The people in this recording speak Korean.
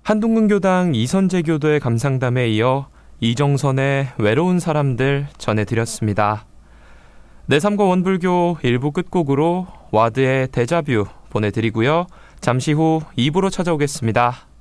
한동근교당 이선재 교도의 감상담에 이어 이정선의 외로운 사람들 전해드렸습니다. 내 삶 과 원불교 1부 끝곡으로 와드의 데자뷰 보내드리고요. 잠시 후 2부로 찾아오겠습니다.